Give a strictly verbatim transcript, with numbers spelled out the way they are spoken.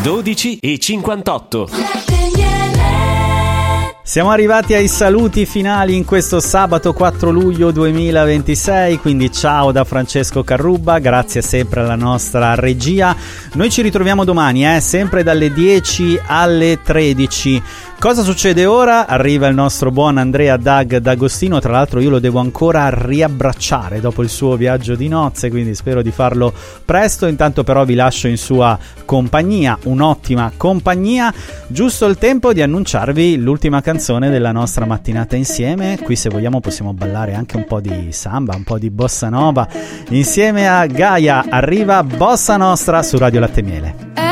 dodici e cinquantotto. Siamo arrivati ai saluti finali in questo sabato quattro luglio duemilaventisei, quindi ciao da Francesco Carrubba, grazie sempre alla nostra regia. Noi ci ritroviamo domani, eh, sempre dalle dieci alle tredici. Cosa succede ora? Arriva il nostro buon Andrea Dag D'Agostino, tra l'altro io lo devo ancora riabbracciare dopo il suo viaggio di nozze, quindi spero di farlo presto. Intanto però vi lascio in sua compagnia, un'ottima compagnia, giusto il tempo di annunciarvi l'ultima canzone della nostra mattinata insieme. Qui se vogliamo possiamo ballare anche un po' di samba, un po' di bossa nova. Insieme a Gaia arriva Bossa Nostra su Radio Latte e Miele.